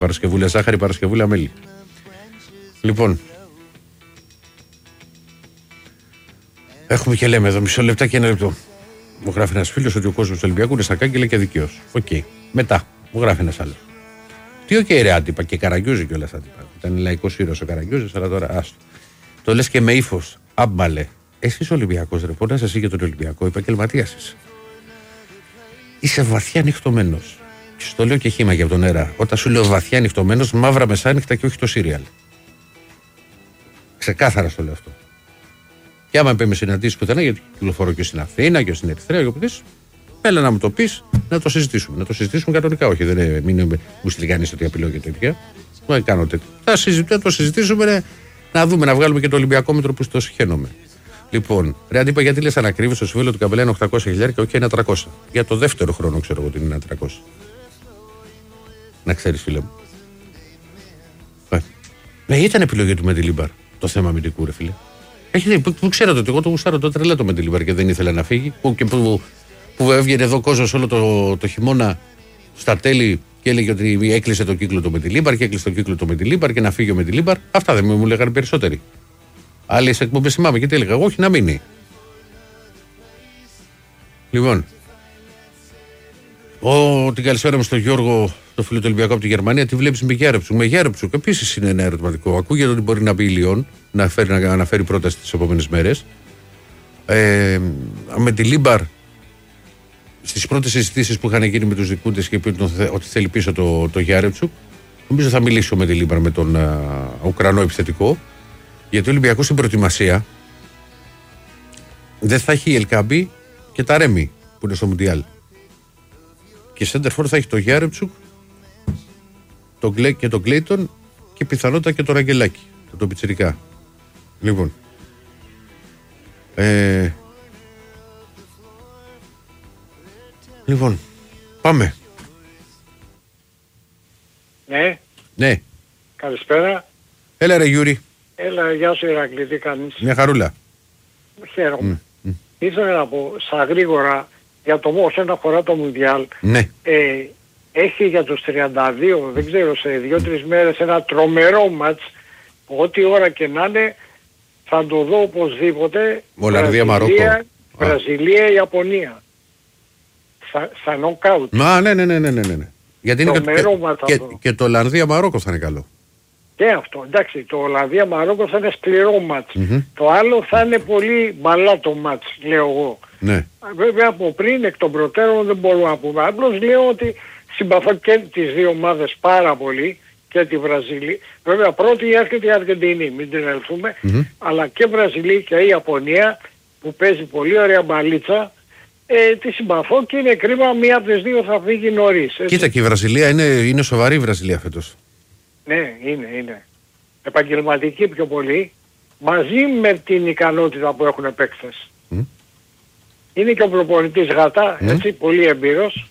Παρασκευούλα ζάχαρη, Παρασκευούλα μέλι. Λοιπόν. Έχουμε και λέμε εδώ μισό λεπτά και ένα λεπτό. Μου γράφει ένας φίλος ότι ο κόσμος του Ολυμπιακού είναι στα κάγκελα και δικαίως. Οκ. Μετά μου γράφει ένας άλλος. Τι οκ, ρε άτυπα και Καραγκιόζη κιόλας άτυπα. Ήταν λαϊκός ήρωας ο Καραγκιόζης, αλλά τώρα άστο. Το λες και με ύφος. Άμπαλε. Εσύ Ολυμπιακός, ρε, πονάς εσύ για τον Ολυμπιακό, επαγγελματίας είσαι. Είσαι βαθιά νυχτωμένος. Και στο λέω και χύμα για τον αέρα. Όταν σου λέω βαθιά νυχτωμένος, μαύρα μεσάνυχτα και όχι το σύριαλ. Ξεκάθαρα στο λέω αυτό. Και άμα με συναντήσεις πουθενά, γιατί κυκλοφορώ και στην Αθήνα και στην Ερυθρέα, και όποτε, έλα να μου το πεις, να το συζητήσουμε. Να το συζητήσουμε κανονικά. Όχι, δεν μην μου στείλει κανείς ότι απειλώ και τέτοια. Δεν κάνω τέτοια. Θα το συζητήσουμε, να δούμε, να βγάλουμε και το Ολυμπιακό μέτρο που στο συχαίνομαι. Λοιπόν, ρε Αντίπα, γιατί λες ανακρίβεις στο συμβόλαιο του Καμπελά είναι 800.000 και όχι ένα 300. Για το δεύτερο χρόνο ξέρω εγώ ότι είναι ένα 300. Να ξέρεις, φίλε μου. Ήταν επιλογή του Μεντιλίμπαρ το θέμα αμυντικού, ρε φίλε. Που ξέρετε ότι εγώ το γουστάρω το τρελέτο με την Μεντιλίμπαρ και δεν ήθελε να φύγει. Που έβγαινε εδώ κόσμος όλο το χειμώνα στα τέλη και έλεγε ότι έκλεισε το κύκλο του Μεντιλίμπαρ και έκλεισε το κύκλο του Μεντιλίμπαρ και να φύγει ο Μεντιλίμπαρ. Αυτά δεν μου λέγανε περισσότεροι. Άλλες εκπομπές θυμάμαι και τι έλεγα εγώ, όχι να μείνει. Λοιπόν, την καλησπέρα μου στον Γιώργο, το φίλο του Ολυμπιακού από τη Γερμανία. Τι βλέπεις με Γιάρεψουκ? Με Γιάρεψουκ επίσης είναι ένα ερωτηματικό. Ακούγεται ότι μπορεί να μπει η Λιόν, να αναφέρει πρόταση τις επόμενες μέρες. Με τη Λίμπαρ, στις πρώτες συζητήσεις που είχαν γίνει με τους δικούντες και είπε ότι θέλει πίσω το Γιάρεψουκ, νομίζω θα μιλήσω με τη Λίμπαρ με τον Ουκρανό επιθετικό. Γιατί ο Ολυμπιακός στην προετοιμασία δεν θα έχει η Ελκάμπη και τα Ρέμι που είναι στο Μουντιάλ. Και σέντερφορ θα έχει το Γιάρεψουκ και τον Κλέιτον και πιθανότατα και το Ραγκελάκι, το πιτσιρικά. Λοιπόν. Λοιπόν, πάμε. Ναι. Ναι. Καλησπέρα. Έλα ρε Γιούρι. Έλα, γεια σου Ηρακλή, τι κάνεις? Μια χαρούλα. Χαίρομαι. Ήθελα να πω στα γρήγορα για το όσον αφορά το Μουντιάλ. Ναι. Έχει για τους 32, δεν ξέρω, σε 2-3 μέρες ένα τρομερό μάτς. Ό,τι ώρα και να είναι θα το δω οπωσδήποτε. Ολλανδία, Μαρόκο. Βραζιλία, Ιαπωνία. Στα νοκάουτ. Ναι. Γιατί είναι και το Ολλανδία, Μαρόκο θα είναι καλό. Και αυτό, εντάξει, το Ολλανδία-Μαρόκο θα είναι σκληρό μάτς. Το άλλο θα είναι πολύ μπαλά το μάτς, λέω εγώ. Ναι. Βέβαια από πριν, εκ των προτέρων δεν μπορούμε να πούμε. Απλώς λέω ότι συμπαθώ και τις δύο ομάδες πάρα πολύ, και τη Βραζιλία. Βέβαια πρώτη έρχεται η Αργεντινή, μην την ελθούμε, αλλά και Βραζιλία και η Ιαπωνία που παίζει πολύ ωραία μπαλίτσα. Τη συμπαθώ και είναι κρίμα μία από τις δύο θα φύγει νωρίς. Κοίτα, και η Βραζιλία είναι σοβαρή η Βραζιλία φέτος. Ναι, είναι. Επαγγελματική πιο πολύ, μαζί με την ικανότητα που έχουν παίκτες. Είναι και ο προπονητής Γατά, έτσι, πολύ εμπειρος.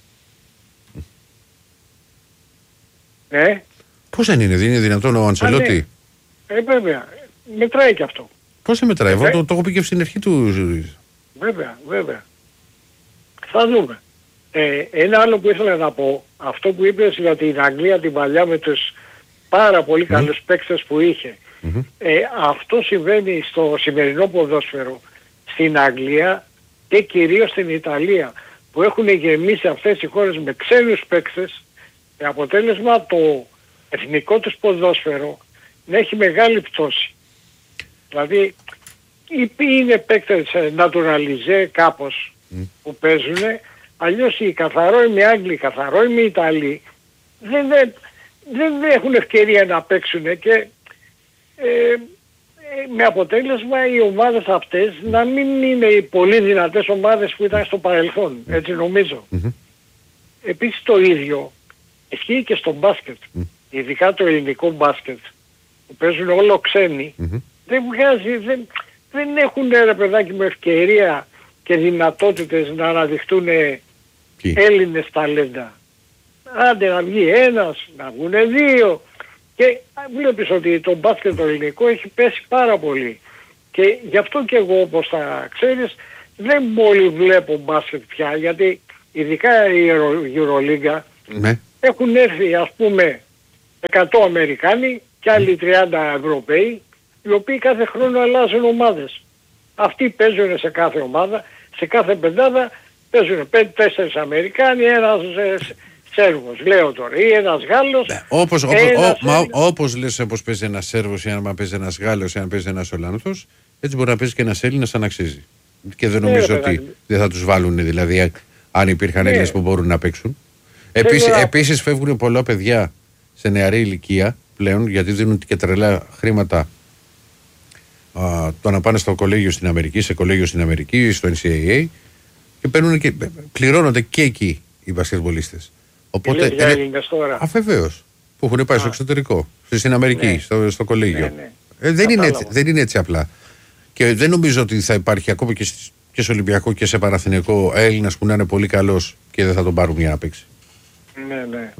Ναι. Πώς δεν είναι δυνατόν ο Αντσελότη? Ναι. Βέβαια, μετράει και αυτό. Πώς δεν μετράει, εγώ το έχω πει και στην αρχή του. Βέβαια. Θα δούμε. Ένα άλλο που ήθελα να πω, αυτό που είπες για την Αγγλία την παλιά με τους πάρα πολύ καλούς παίκτες που είχε. Αυτό συμβαίνει στο σημερινό ποδόσφαιρο στην Αγγλία και κυρίως στην Ιταλία, που έχουν γεμίσει αυτές οι χώρες με ξένους παίκτες, με αποτέλεσμα το εθνικό τους ποδόσφαιρο να έχει μεγάλη πτώση. Δηλαδή είναι παίκτες naturalisé κάπως που παίζουν, αλλιώς οι καθαρόιμοι Άγγλοι, οι καθαρόιμοι Ιταλοί δεν έχουν ευκαιρία να παίξουν και με αποτέλεσμα οι ομάδες αυτές να μην είναι οι πολύ δυνατές ομάδες που ήταν στο παρελθόν, έτσι νομίζω. Επίσης το ίδιο ισχύει και στο μπάσκετ, ειδικά το ελληνικό μπάσκετ που παίζουν όλο ξένοι, δεν έχουν ρε παιδάκι με ευκαιρία και δυνατότητες να αναδειχτούν Έλληνες ταλέντα. Άντε να βγει ένας, να βγουν δύο. Και βλέπεις ότι το μπάσκετ το ελληνικό έχει πέσει πάρα πολύ. Και γι' αυτό και εγώ, όπως θα ξέρεις, δεν πολύ βλέπω μπάσκετ πια, γιατί ειδικά η Euroliga έχουν έρθει, ας πούμε, 100 Αμερικάνοι και άλλοι 30 Ευρωπαίοι, οι οποίοι κάθε χρόνο αλλάζουν ομάδες. Αυτοί παίζουν σε κάθε ομάδα, σε κάθε πεντάδα παίζουν 5-4 Αμερικάνοι, ένας Σέρβος, λέω τώρα, ή ένας Γάλλος. Όπως λες, όπως παίζει ένας Σέρβος, ή αν παίζει ένας Γάλλος, ή αν παίζει ένας Ολλανδός, έτσι μπορεί να παίζει και ένας Έλληνας αν αξίζει. Και δεν νομίζω ότι δεν θα τους βάλουν, δηλαδή, αν υπήρχαν Έλληνες που μπορούν να παίξουν. Επίσης φεύγουν πολλά παιδιά σε νεαρή ηλικία πλέον, γιατί δίνουν και τρελά χρήματα το να πάνε στο κολέγιο στην Αμερική, σε κολέγιο στην Αμερική, στο NCAA, και πληρώνονται και εκεί οι μπασκετμπολίστες. Οπότε. Βεβαίως. Που έχουν πάει στο εξωτερικό, στην Αμερική, στο κολέγιο. Δεν είναι έτσι απλά. Και δεν νομίζω ότι θα υπάρχει ακόμα και σε Ολυμπιακό και σε Παναθηναϊκό Έλληνας που να είναι πολύ καλός και δεν θα τον πάρουν για να παίξει. Ναι.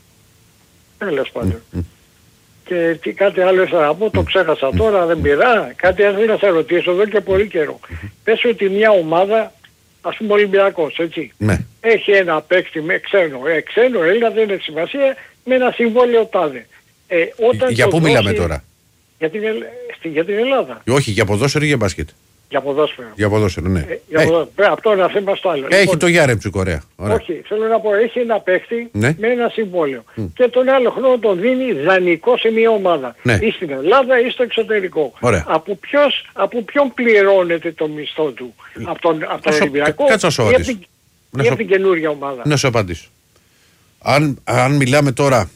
Τέλος πάντων. Και κάτι άλλο ήθελα να πω, το ξέχασα τώρα, δεν πειρά. Κάτι ήθελα να σε ρωτήσω εδώ και πολύ καιρό. Πες ότι μια ομάδα, ας πούμε Ολυμπιακός, έτσι, έχει ένα παίκτη με ξένο, Έλληνα, δεν έχει σημασία, με ένα συμβόλαιο τάδε. Για πού μιλάμε τώρα? Για την Ελλάδα. Όχι, για ποδόσφαιρο ή για μπάσκετ? Για ποδόσφαιρο. Ναι. Αυτό είναι ένα θέμα στο άλλο. Έχει το Γιάρεμτσουκ, ωραία. Όχι, θέλω να πω, έχει ένα παίχτη με ένα συμβόλαιο. Και τον άλλο χρόνο τον δίνει δανεικό σε μια ομάδα. Ή στην Ελλάδα ή στο εξωτερικό. Από ποιον πληρώνεται το μισθό του? Από τον Ολυμπιακό ή από την καινούργια ομάδα? Να σου απαντήσω. Αν μιλάμε τώρα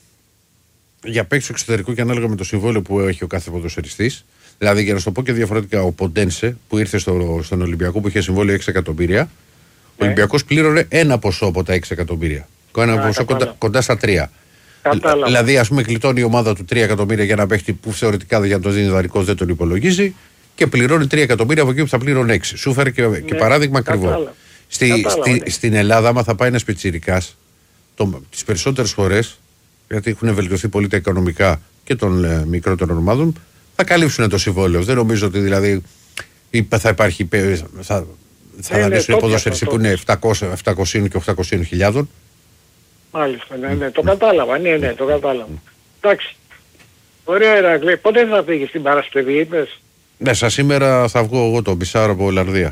για παίκτη του εξωτερικού και ανάλογα με το συμβόλαιο που έχει ο κάθε ποδοσφαιριστής, δηλαδή για να σου το πω και διαφορετικά, ο Ποντένσε που ήρθε στον Ολυμπιακό που είχε συμβόλαιο 6 εκατομμύρια, ο Ολυμπιακός πλήρωνε ένα ποσό από τα 6 εκατομμύρια. Ένα ποσό κοντά στα 3. Δηλαδή, ας πούμε, κλειτώνει η ομάδα του 3 εκατομμύρια για ένα παίκτη που θεωρητικά για να το δίνει δανεικός δεν τον υπολογίζει και πληρώνει 3 εκατομμύρια από εκεί που θα πλήρωνε 6. Σου φέρει και παράδειγμα ακριβό. Στην Ελλάδα, άμα θα πάει ένας πιτσιρικάς, τις περισσότερες φορές, γιατί έχουν βελτιωθεί πολύ τα οικονομικά και των μικρότερων ομάδων, θα καλύψουν το συμβόλαιο. Δεν νομίζω ότι δηλαδή θα υπάρχει. Θα δανείσουν ποδοσφαιριστή που είναι 700 και 800 χιλιάδων. Μάλιστα, ναι, το κατάλαβα. Ναι, το κατάλαβα. Εντάξει. Ωραία, Ηρακλή. Πότε θα πήγες στην Παρασκευή, είπες? Ναι, σήμερα θα βγω εγώ τον Πισάρο από Ολλανδία.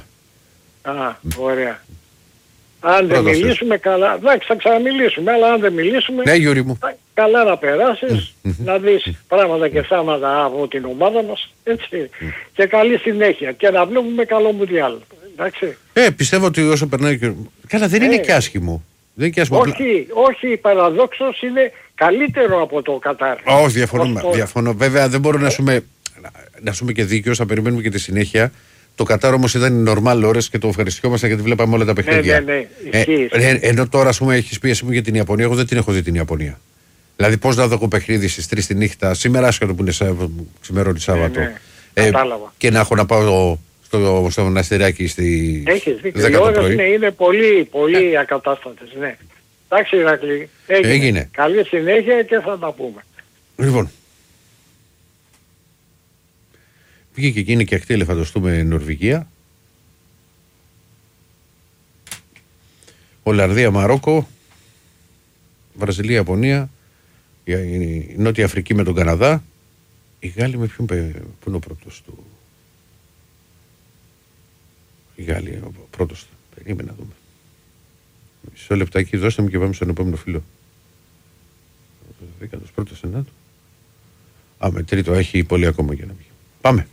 Ωραία. Αν δεν μιλήσουμε καλά, εντάξει θα ξαναμιλήσουμε, αλλά αν δεν μιλήσουμε, ναι, Γιώργη μου, καλά να περάσεις, να δεις πράγματα και θάματα από την ομάδα μας, έτσι, και καλή συνέχεια και να βλέπουμε καλό Μουντιάλ, εντάξει. Πιστεύω ότι όσο περνάει και... Καλά, δεν είναι και άσχημο. Δεν είναι και άσχημο. Όχι, παραδόξως είναι καλύτερο από το Κατάρ. Όχι, διαφωνώ. Βέβαια δεν μπορώ να σούμε και δίκαιος, θα περιμένουμε και τη συνέχεια. Το Κατάρ όμως ήταν οι normal ώρες και το ευχαριστιόμαστε γιατί βλέπαμε όλα τα παιχνίδια. Ναι. Ενώ τώρα, ας πούμε, έχεις πει για την Ιαπωνία, εγώ δεν την έχω δει την Ιαπωνία. Δηλαδή, πώς να δω παιχνίδι στις 3 τη νύχτα, σήμερα άσχετο που είναι ξημερώνει Σάββατο. Και να έχω να πάω στο μοναστηράκι στη 10 το πρωί. Είναι πολύ ακατάστατες. Ναι. Εντάξει, Ηρακλή. Έγινε. Καλή συνέχεια και θα τα πούμε. Λοιπόν. Βγήκε εκείνη και ακτή ελεφαντοστούμε Νορβηγία. Ολλανδία, Μαρόκο, Βραζιλία, Ιαπωνία, η Νότια Αφρική με τον Καναδά. Οι Γάλλοι με ποιον πού είναι ο πρώτος του? Οι Γάλλοι ο πρώτος του. Περίμενα να δούμε. Μισό λεπτάκι δώστε μου και πάμε στον επόμενο φίλο. 11ος ενάτο. Με τρίτο έχει πολύ ακόμα για να βγει. Πάμε.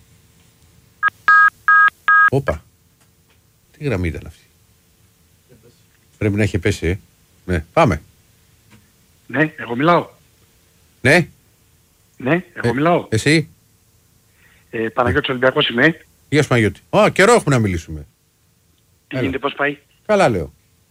Όπα. Τι γραμμή ήταν αυτή? Πρέπει να έχει πέσει, Ναι, πάμε. Ναι, εγώ μιλάω. Ναι. Ναι, εγώ μιλάω. Εσύ. Παναγιώτης Ολυμπιακός είμαι. Γεια σου Παναγιώτη. Καιρό έχουμε να μιλήσουμε. Τι γίνεται, πώς πάει? Καλά λέω.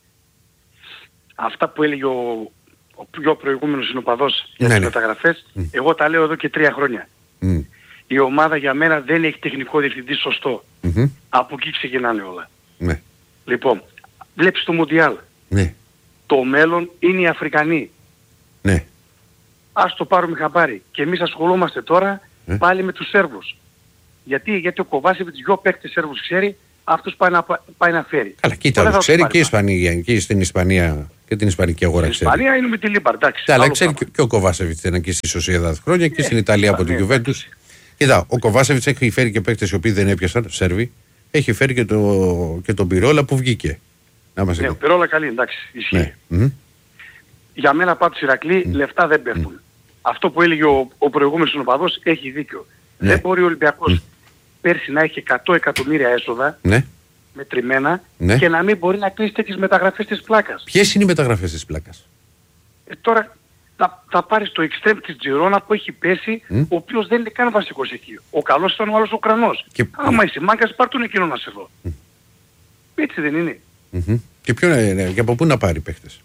Αυτά που έλεγε ο πιο προηγούμενος συνοπαδός για τις μεταγραφές, εγώ τα λέω εδώ και 3 χρόνια. Η ομάδα για μένα δεν έχει τεχνικό διευθυντή σωστό. Από εκεί ξεκινάνε όλα. Ναι. Λοιπόν, βλέπεις το Μουντιάλ. Ναι. Το μέλλον είναι οι Αφρικανοί. Ναι. Ας το πάρουμε χαμπάρι. Και εμείς ασχολούμαστε τώρα πάλι με τους Σέρβους. Γιατί ο Κοβάσεβιτς 2 παίκτες Σέρβους ξέρει, αυτούς πάει να φέρει. Καλά, κοίτα, ξέρει και στην Ισπανία και Και την ισπανική αγορά ξέρει. Η Ισπανία είναι με τη Λίμπαρ, εντάξει. Αλλά ξέρει και ο Κοβάσεβιτς ήταν εκεί στη Σοσιέδαδ χρόνια και στην Ιταλία από την Γιουβέντους. Κοίτα, ο Κοβάσεβιτς έχει φέρει και παίκτες οι οποίοι δεν έπιασαν, Σέρβοι. Έχει φέρει και τον Πυρόλα που βγήκε. Ναι, ο Πυρόλα καλή, εντάξει, ισχύει. Ναι. Για μένα πάντως Ηρακλή λεφτά δεν πέφτουν. Αυτό που έλεγε ο προηγούμενος συνοπαδός έχει δίκιο. Ναι. Δεν μπορεί ο Ολυμπιακός πέρσι να έχει 100 εκατομμύρια έσοδα μετρημένα και να μην μπορεί να κλείσει τέτοιες μεταγραφές της πλάκας. Ποιες είναι οι μεταγραφές της πλάκας? Τώρα θα πάρεις το εξτρέμ της Τζιρόνα που έχει πέσει, ο οποίος δεν είναι καν βασικός εκεί. Ο καλός ήταν ο άλλος ο Ουκρανός. Άμα είσαι μάγκας, πάρ' τον εκείνο να σε δω. Έτσι δεν είναι? Και και από πού να πάρει παίχτες?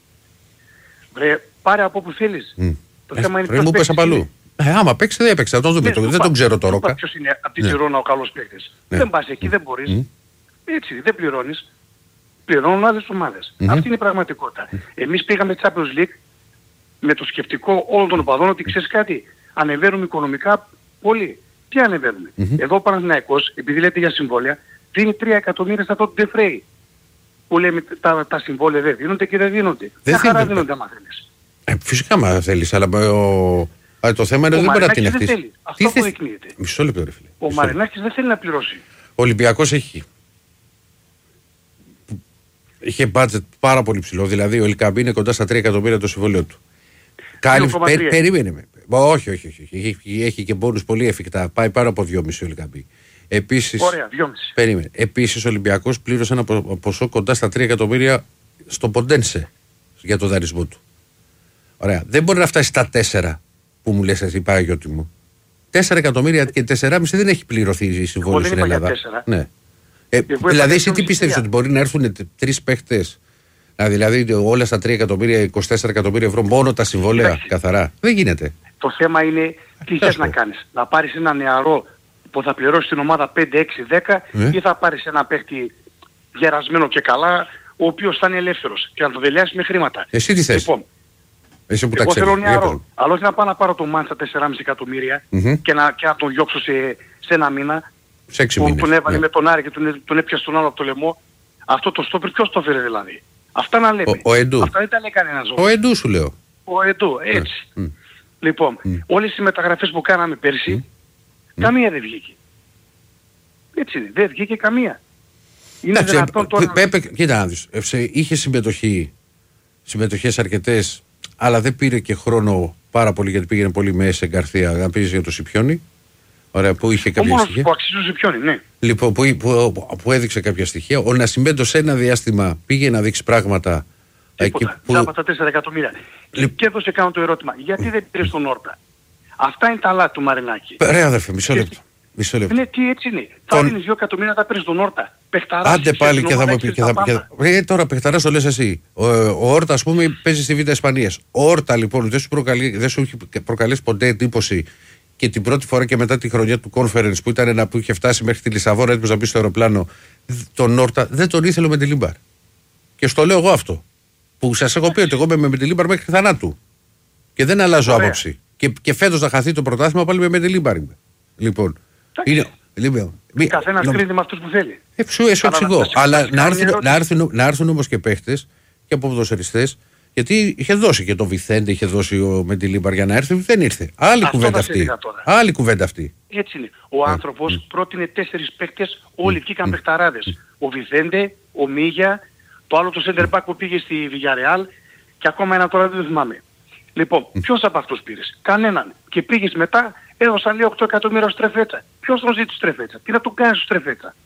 Πάρε από όπου θέλεις. Το θέμα είναι ποιος παίξει. Απαλού. Άμα παίξει δεν έπαιξε. Δεν τον ξέρω το Ρόκα. Ποιος είναι από την Τζιρόνα ο καλός παίκτης. Δεν πας εκεί, δεν μπορείς. Έτσι, δεν πληρώνεις. Πληρώνουν άλλες ομάδες. Αυτή είναι η πραγματικότητα. Εμείς πήγαμε Champions League με το σκεπτικό όλων των οπαδών ότι ξέρεις κάτι, ανεβαίνουμε οικονομικά πολύ. Τι ανεβαίνουμε? Εδώ ο Παναθηναϊκός, επειδή λέτε για συμβόλαια, δίνει 3 εκατομμύρια στα τότε Frey. Που λέμε τα συμβόλαια δεν δίνονται και δεν δίνονται. Δεν χαρά δίνονται άμα θέλεις. Φυσικά μα θέλεις, αλλά το θέμα είναι ότι δεν μπορεί να την εχτίσει. Αυτό αποδεικνύεται. Μισό λεπτό ρε φίλε. Ο Μαρινάκης δεν θέλει να πληρώσει. Ο Ολυμπιακός είχε budget πάρα πολύ ψηλό. Δηλαδή ο Ελκαμπή είναι κοντά στα 3 εκατομμύρια το συμβόλαιο του. Περίμενε με. Όχι. Έχει και μπόνους πολύ εφικτά. Πάει πάνω από 2,5 ο Ελκαμπή. Επίσης, ωραία, 2,5. Περίμενε. Επίσης ο Ολυμπιακός πλήρωσε ένα ποσό κοντά στα 3 εκατομμύρια στο Ποντένσε για το δανεισμό του. Ωραία. Δεν μπορεί να φτάσει στα 4 που μου λες εσύ Παναγιώτη μου. 4 εκατομμύρια και 4,5 δεν έχει πληρωθεί η συμβόλαιο στην Ελλάδα. Ναι. Δηλαδή εσύ τι πιστεύεις, ότι μπορεί να έρθουν 3 παίχτες, δηλαδή όλα στα 3 εκατομμύρια, 24 εκατομμύρια ευρώ μόνο τα συμβόλαια καθαρά? Δεν γίνεται. Το θέμα είναι τι θες να κάνεις. Να πάρεις ένα νεαρό που θα πληρώσει την ομάδα 5, 6, 10 ή θα πάρεις ένα παίχτη γερασμένο και καλά, ο οποίος θα είναι ελεύθερος και να το δελειάσεις με χρήματα. Εσύ τι θες? Λοιπόν, εσύ που εγώ θέλω νεαρό. Αλλά όχι να πάω να πάρω το Μάντσα 4,5 εκατομμύρια και να τον διώξω σε ένα μήνα. Που τον έβαλε με τον Άρη και τον έπιασε τον άλλο από το λαιμό. Αυτό το στόπερ ποιος το φέρε δηλαδή? Αυτά να λέμε. Ο Εντού. Αυτά δεν τα λέει κανένας. Ο Εντού σου λέω. Ο Εντού, έτσι. Λοιπόν, όλες οι μεταγραφές που κάναμε πέρσι, καμία δεν βγήκε. Έτσι είναι, δεν βγήκε καμία. Είναι δυνατόν τώρα... Κοίτα να δεις, είχε συμμετοχές αρκετές, αλλά δεν πήρε και χρόνο πάρα πολύ, γιατί πήγαινε πολύ με Έσαι Γκαρθία να πεις για το Σιπιόνι. Ωραία, που είχε κάποια στοιχεία. Που αξίζει ο Σιπιόνι, ναι. Λοιπόν, που έδειξε κάποια στοιχεία. Ο Νασιμπέντο σε ένα διάστημα πήγε να δείξει πράγματα. Τίποτα, τζάμπα τα 4 εκατομμύρια. Και εδώ σε κάνω το ερώτημα, γιατί δεν πήρες τον Όρτα? Αυτά είναι τα λάθη του Μαρινάκη. Ρε αδερφέ, μισό λεπτό. Ναι, τι έτσι είναι. Θα δίνεις 2 εκατομμύρια, θα παίρνεις τον Όρτα. Παιχταράς. Άντε πάλι και θα μου πει. Τώρα παιχταράς το λες εσύ. Ο Όρτα, ας πούμε, παίζει στη Β' Ισπανίας. Ο Όρτα, λοιπόν, δεν σου έχει προκαλέσει ποτέ εντύπωση? Και την πρώτη φορά και μετά τη χρονιά του conference που ήταν που είχε φτάσει μέχρι τη Λισαβόνα έτοιμος να μπει στο αεροπλάνο, τον Όρτα δεν τον ήθελε με τη Λίμπαρ. Και στο λέω εγώ αυτό. Που σας έχω πει ότι εγώ είμαι με τη Λίμπαρ μέχρι θανάτου. Και δεν αλλάζω άποψη. Και φέτος θα χαθεί το πρωτάθλημα πάλι με τη Λίμπαρ. Λοιπόν. Καθένας κρίνει με αυτούς που θέλει. Σου εξηγώ. Αλλά να έρθουν όμως και παίχτες και από ποδοσφαιριστές. Γιατί είχε δώσει και το Βιθέντε, είχε δώσει με τη Λίμπαρ για να έρθει, δεν ήρθε. Άλλη κουβέντα αυτή. Έτσι είναι. Ο άνθρωπος πρότεινε 4 παίκτες, όλοι βγήκαν παιχταράδες. Ο Βιθέντε, ο Μίγια, το άλλο το center back που πήγε στη Villarreal και ακόμα ένα τώρα δεν το θυμάμαι. Λοιπόν, ποιος από αυτούς πήρες? Κανέναν. Και πήγες μετά, έδωσαν λέει 8 εκατομμύρια Στρεφέτσα. Ποιος τον ζήτησε Στρεφέτσα? Τι να του κάνεις Στρεφέτσα?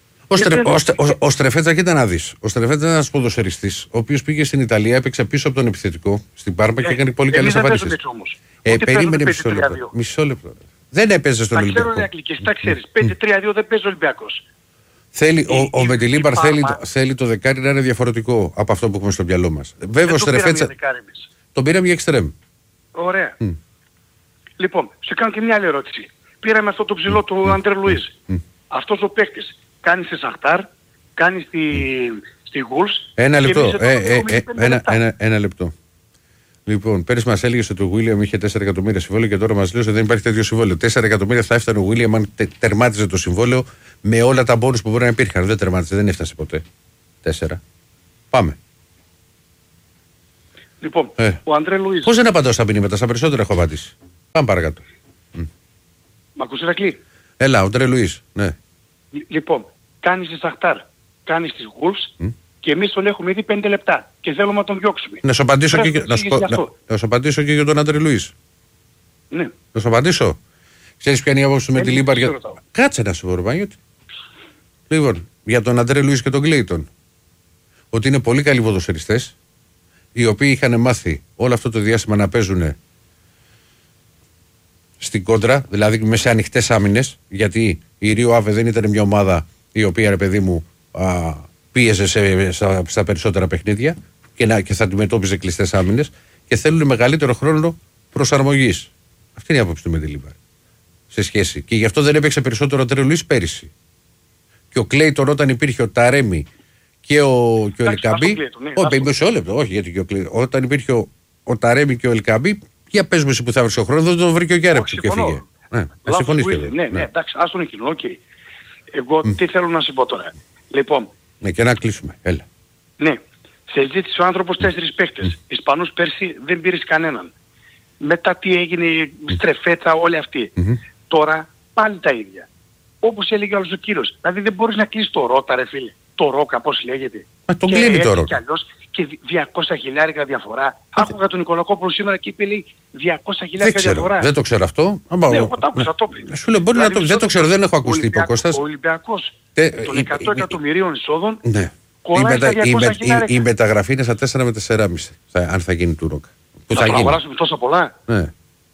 Ο Στρεφέτσα, κοίτα να δεις. Ο Στρεφέτσα ήταν ένας ποδοσφαιριστής, ο οποίος πήγε στην Ιταλία, έπαιξε πίσω από τον επιθετικό στην Πάρμα και έκανε πολύ καλές εμφανίσεις. Περίμενε μισό λεπτό. Δεν έπαιζε στον Ολυμπιακό. Τα ξέρω τα ξέρεις. 5-3-2 δεν παίζει ο Ολυμπιακός. Ο Μετιλίμπαρ θέλει το δεκάρι να είναι διαφορετικό από αυτό που έχουμε στο μυαλό μας. Βέβαια ο Στρεφέτσα τον πήραμε για εξτρέμ. Ωραία. Λοιπόν, σε κάνω και μια άλλη ερώτηση. Πήραμε αυτό το ψηλό του Αντερ Λουίζ. Αυτός ο παίκτης κάνει στη Σαχτάρ, κάνει στη Γουλς. Ένα λεπτό. Λοιπόν, πέρυσι μας έλεγε ότι ο Βίλιαμ είχε 4 εκατομμύρια συμβόλαιο και τώρα μας λέει ότι δεν υπάρχει τέτοιο συμβόλαιο. 4 εκατομμύρια θα έφτανε ο Βίλιαμ αν τερμάτιζε το συμβόλαιο με όλα τα μπόνους που μπορεί να υπήρχαν. Δεν τερμάτιζε, δεν έφτασε ποτέ. 4. Πάμε. Λοιπόν, ο Αντρέ Λουίς. Πώς δεν απαντάω στα μηνύματα, στα περισσότερα έχω απαντήσει. Πάμε παρακάτω. Μ' ακούς, Ηρακλή? Έλα, ο Αντρέ Λουίς, ναι. Λοιπόν, κάνεις τη Σαχτάρ, κάνεις τις Wolves και εμείς τον έχουμε ήδη 5 λεπτά και θέλουμε να τον διώξουμε. Να σου απαντήσω και για τον Αντρέ Λουίς. Ναι. Να σου απαντήσω. Ξέρεις ποια είναι η άποψη του με τη Λίμπαρ? Κάτσε να σου πω, Ρωμανιώτη. Λοιπόν, για τον Αντρέ Λουίς και τον Κλέιτον. Ότι είναι πολύ καλοί ποδοσφαιριστές, οι οποίοι είχαν μάθει όλο αυτό το διάστημα να παίζουν στην κόντρα, δηλαδή μέσα σε ανοιχτές άμυνες, γιατί η Ρίο Άβε δεν ήταν μια ομάδα η οποία, ρε παιδί μου, πίεζε στα περισσότερα παιχνίδια και θα αντιμετώπιζε κλειστές άμυνες και θέλουν μεγαλύτερο χρόνο προσαρμογής. Αυτή είναι η άποψη του με τη Λίμπαρ. Σε σχέση. Και γι' αυτό δεν έπαιξε περισσότερο ο Αντρέ Λουίς πέρυσι. Και ο Κλέιτον, όταν υπήρχε ο Ταρέμι και ο Ελκαμπή. Όχι, μισό λεπτό, όχι, γιατί και ο Κλέιτον. Όταν υπήρχε ο Ταρέμι και ο Ελκαμπή, για πες μου εσύ που θα βρει ο χρόνο, δεν τον βρήκε ο Γκέρεψ και φύγε. Ναι, εντάξει, άστον εκείνο, οκ. Εγώ τι θέλω να σου πω τώρα. Λοιπόν. Ναι, και να κλείσουμε. Έλα. Ναι. Σε ζήτησε ο άνθρωπος 4 παίχτες. Ισπανούς πέρσι δεν πήρες κανέναν. Μετά τι έγινε, στρεφέτσα, όλοι αυτοί. Τώρα πάλι τα ίδια. Όπως έλεγε ο άλλος ο κύριος. Δηλαδή δεν μπορείς να κλείσεις το Ρόκα, ρε φίλε. Το Ρόκα, πώς λέγεται. Τον κλείνει το Ρόκα. Και 200.000 διαφορά. Άκουγα τον Νικολακόπουλο σήμερα και είπε, λέει, 200.000 διαφορά. Δεν το ξέρω αυτό. Ναι, εγώ το άκουσα, το είπε. Σου λέω, μπορεί δηλαδή, δεν το ξέρω, δεν έχω ακουστεί υπό Κώστας. Ο Ολυμπιακός των 100 εκατομμυρίων εισόδων. Ναι. Η μεταγραφή είναι στα 4 με 4,5 αν θα γίνει του Ρόκα. Που θα αγοράσουμε τόσα πολλά. Ναι.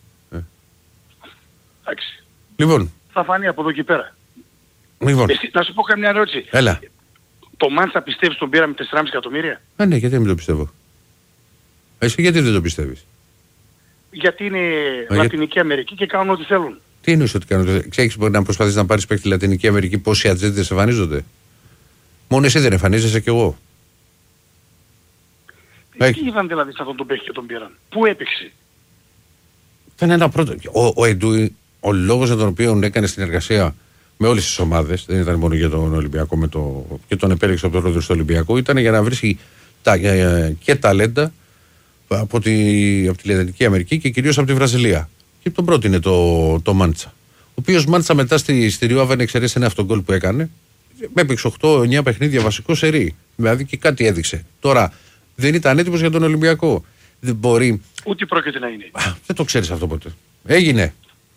Εντάξει. Λοιπόν. Θα φανεί από εδώ και πέρα. Λοιπόν. Εσύ, να σου πω καμιά ερώτηση. Έλα. Το Μάντσα πιστεύεις τον πήραμε 4,5 εκατομμύρια? Ναι, γιατί δεν το πιστεύω. Εσύ γιατί δεν το πιστεύεις? Γιατί είναι Λατινική Αμερική και κάνουν ό,τι θέλουν. Τι εννοείς ότι κάνουν? Ξέρεις, μπορεί να προσπαθείς να πάρεις παίκτη Λατινική Αμερική, πόσοι ατζέντες εμφανίζονται? Μόνο εσύ δεν εμφανίζεσαι κι εγώ. Τι είδαν δηλαδή σε αυτόν τον παίκτη και τον πήραν? Πού έπαιξε? Ήταν ένα πρώτο. Ο Εντούι, ο λόγος για τον οποίο έκανε συνεργασία με όλες τις ομάδες, δεν ήταν μόνο για τον Ολυμπιακό και τον επέλεξε από τον ρόλο του Ολυμπιακού, ήταν για να βρίσκει και ταλέντα από τη Λατινική Αμερική και κυρίως από τη Βραζιλία. Και τον πρώτο είναι το Μάντσα. Ο οποίος Μάντσα μετά στη Ρίο Άβε εξαιρέσει ένα αυτόν γκολ που έκανε, έπαιξε 8-9 παιχνίδια βασικό σερί. Δηλαδή και κάτι έδειξε. Τώρα δεν ήταν έτοιμος για τον Ολυμπιακό. Δεν μπορεί. Ούτε πρόκειται να είναι. Δεν το ξέρεις αυτό ποτέ. Έγινε.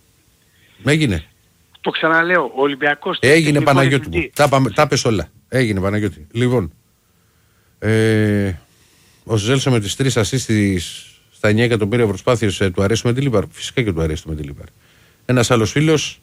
Το ξαναλέω, ο Ολυμπιακός... Έγινε, Παναγιώτη μου. Τα πες όλα. Έγινε, Παναγιώτη. Λοιπόν, ο Ζέλσο με τις 3 ασίστ στα 9 εκατομμύρια προσπάθειες του αρέσει με τη Λίμπαρ. Φυσικά και του αρέσει με τη Λίμπαρ. Ένας άλλος φίλος,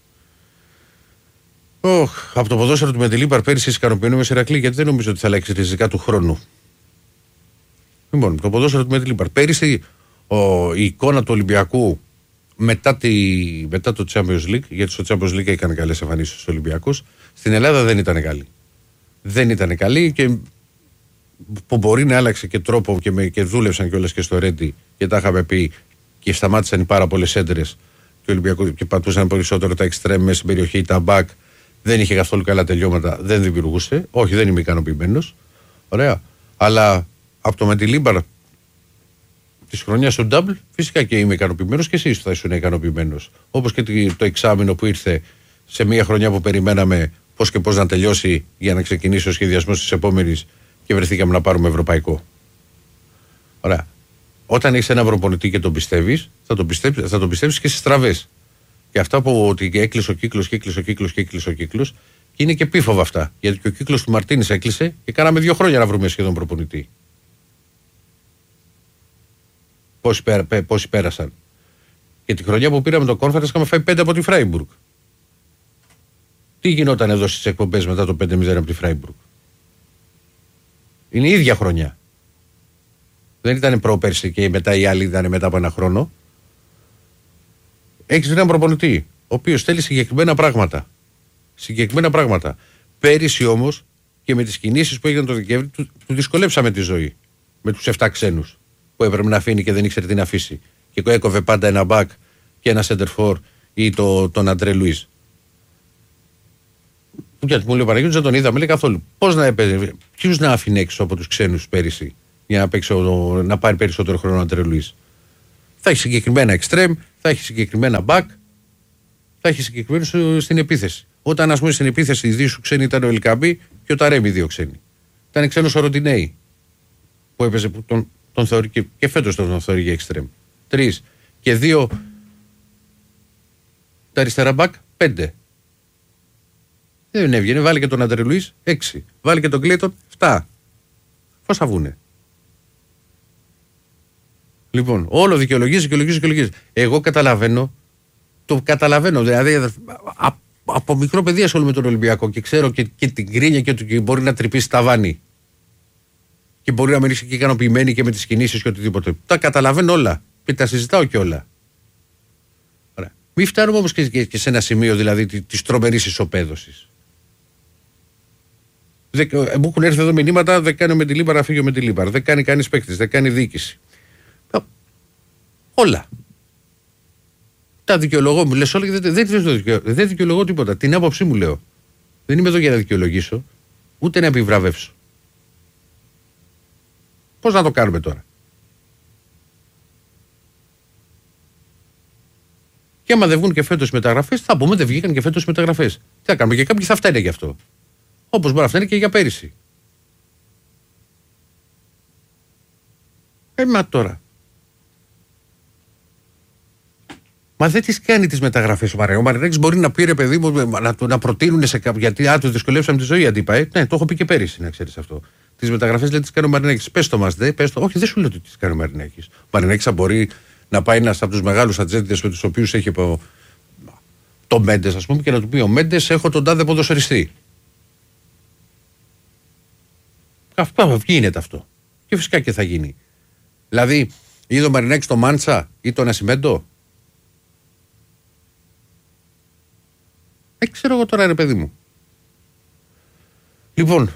από το ποδόσφαιρο του με τη Λίμπαρ πέρυσι ικανοποιημένο με Ηρακλή, γιατί δεν νομίζω ότι θα αλλάξει ριζικά του χρόνου. Λοιπόν, το ποδόσφαιρο του με τη Λίμπαρ. Πέρυσι η εικόνα του Ολυμπιακού μετά το Champions League, γιατί στο Champions League έκανε καλές εμφανίσεις στους Ολυμπιακούς, στην Ελλάδα δεν ήταν καλή. Δεν ήταν καλή και που μπορεί να άλλαξε και τρόπο και δούλευσαν κιόλας και στο Ρέντι και τα είχαμε πει και σταμάτησαν οι πάρα πολλές έντρες του Ολυμπιακού και πατούσαν περισσότερο τα εξτρέμ μέσα στην περιοχή, τα μπακ. Δεν είχε καθόλου καλά τελειώματα, δεν δημιουργούσε. Όχι, δεν είμαι ικανοποιημένος. Ωραία. Αλλά από το με τη Λίμπαρ της χρονιάς στο Double, φυσικά και είμαι ικανοποιημένος και εσείς θα ήσουν ικανοποιημένος. Όπως και το εξάμηνο που ήρθε σε μια χρονιά που περιμέναμε πώς και πώς να τελειώσει για να ξεκινήσει ο σχεδιασμός της επόμενης και βρεθήκαμε να πάρουμε ευρωπαϊκό. Ωραία. Όταν έχεις έναν προπονητή και τον πιστεύεις, θα τον πιστεύεις και στις στραβές. Και αυτά που ότι έκλεισε ο κύκλος, και είναι και πίφοβα αυτά. Γιατί και ο κύκλος του Μαρτίνης έκλεισε και κάναμε 2 χρόνια να βρούμε σχεδόν προπονητή. Πόσοι πέρασαν. Και τη χρονιά που πήραμε το Conference είχαμε φάει 5 από τη Φράιμπουργκ. Τι γινόταν εδώ στις εκπομπές μετά το 5-0 από τη Φράιμπουργκ? Είναι η ίδια χρονιά. Δεν ήταν προπέρσι και μετά οι άλλοι ήταν μετά από ένα χρόνο. Έχεις έναν προπονητή, ο οποίος θέλει συγκεκριμένα πράγματα. Πέρυσι όμως και με τις κινήσεις που έγιναν το Δεκέμβρη του δυσκολέψαμε τη ζωή. Με τους 7 ξένους που έπρεπε να αφήνει και δεν ήξερε τι να αφήσει. Και έκοβε πάντα ένα μπακ και ένα σεντερφόρ ή τον Αντρέ Λουίς. Γιατί μου λέει ο Παναγιώτης δεν τον είδαμε, λέει καθόλου. Πώς να έπαιζε, ποιους να αφήνει έξω από τους ξένους πέρυσι για να πάρει περισσότερο χρόνο ο Αντρέ Λουίς. Θα έχει συγκεκριμένα εξτρέμ, θα έχει συγκεκριμένα back, θα έχει συγκεκριμένο στην επίθεση. Όταν, ας πούμε, στην επίθεση οι δύο σου ξένοι ήταν ο Ελκαμπή και ο Ταρέμι, δύο ξένοι. Ήταν ξένος ο Ροντινέη που έπαιζε, που τον θεωρεί και φέτος τον θεωρεί για εξτρέμ. 3 και 2 τα αριστερά μπακ, 5. Δεν έβγαινε, βάλει και τον Αντρέ Λουίς, 6. Βάλει και τον Κλέιτον, 7. Πώς θα βγουνε? Λοιπόν, όλο δικαιολογίζει. Εγώ το καταλαβαίνω, δηλαδή από μικρό παιδί ασχολούμαι με τον Ολυμπιακό και ξέρω και την κρίνια και ότι μπορεί να τρυπήσει ταβάνι. Και μπορεί να μην είσαι και ικανοποιημένη και με τις κινήσεις και οτιδήποτε. Τα καταλαβαίνω όλα και τα συζητάω και όλα. Ωραία. Μην φτάνουμε όμως και σε ένα σημείο δηλαδή της τρομερής ισοπαίδωσης. Μου έχουν έρθει εδώ μηνύματα, δεν κάνει με τη Λίμπαρα, φύγει με τη Λίμπαρα. Δεν κάνει κανείς παίκτης, δεν κάνει διοίκηση. Όλα. Τα δικαιολογώ, μου λες όλα και δεν δικαιολογώ τίποτα. Την άποψή μου λέω. Δεν είμαι εδώ για να δικαιολογήσω, ούτε να επιβραβεύσω. Πώς να το κάνουμε τώρα? Και άμα δεν βγουν και φέτος μεταγραφές, θα πούμε δεν βγήκαν και φέτος μεταγραφές. Τι θα κάνουμε, και κάποιοι θα φταίνε γι' αυτό. Όπως μπορεί να φταίνε και για πέρυσι. Μα τώρα. Μα δεν τις κάνει τις μεταγραφές ο Μαρινάκης. Μπορεί να πει, ρε παιδί μου, να προτείνουν σε κάποιον. Γιατί του δυσκολεύσαμε τη ζωή αντίπα. Ναι, το έχω πει και πέρυσι, να ξέρεις αυτό. Τις μεταγραφές λέει τις κάνει ο Μαρινάκης. Πες το μας, όχι, δεν σου λέω ότι τις κάνει ο Μαρινάκης. Ο Μαρινάκης θα μπορεί να πάει ένας από τους μεγάλους ατζέντες με τους οποίους έχει το Μέντες, ας πούμε, και να του πει ο Μέντες, έχω τον τάδε ποδοσφαιριστή. Αυτό γίνεται αυτό. Και φυσικά και θα γίνει. Δηλαδή, είδε ο Μαρινάκης το Μάντσα ή το Νασιμέντο. Ξέρω εγώ τώρα, ρε παιδί μου. Λοιπόν,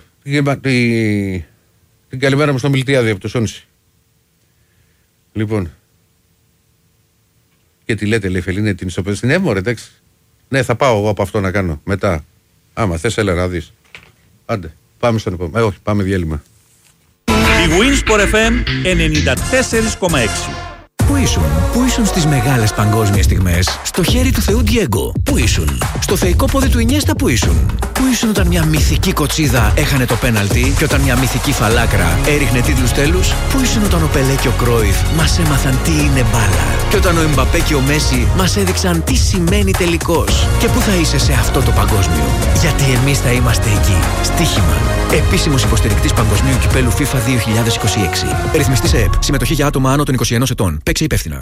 την καλημέρα μου στο Μιλτιάδη από το Σόνση. Λοιπόν, και τι λέτε, λέει Φελίνε, την ισοπαίδωση στην Εύμορε, εντάξει. Ναι, θα πάω εγώ από αυτό να κάνω μετά. Άμα θες, έλα να δεις. Άντε, πάμε στον επόμενο. Όχι, πάμε διάλειμμα. Η Winsport FM 94,6. Πού ήσουν στις μεγάλες παγκόσμιες στιγμές? Στο χέρι του Θεού Ντιέγκο. Πού ήσουν? Στο θεϊκό πόδι του Ινιέστα. Πού ήσουν όταν μια μυθική κοτσίδα έχανε το πέναλτι και όταν μια μυθική φαλάκρα έριχνε τίτλους τέλους? Πού ήσουν όταν ο Πελέ και ο Κρόιφ μας έμαθαν τι είναι μπάλα και όταν ο Εμπαπέ και ο Μέση μας έδειξαν τι σημαίνει τελικός? Και πού θα είσαι σε αυτό το παγκόσμιο? Γιατί εμείς θα είμαστε εκεί. Στοίχημα. Επίσημος υποστηρικτής Παγκοσμίου Κυπέλου FIFA 2026. Ρυθμιστής ΕΕΠ. Συμμετοχή για άτομα άνω των 21 ετών. Παίξε υπεύθυνα.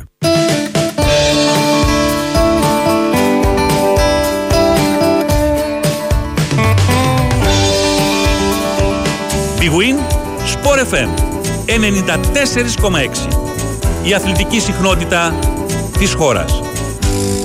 Big Win Sport FM 94,6. Η αθλητική συχνότητα της χώρας.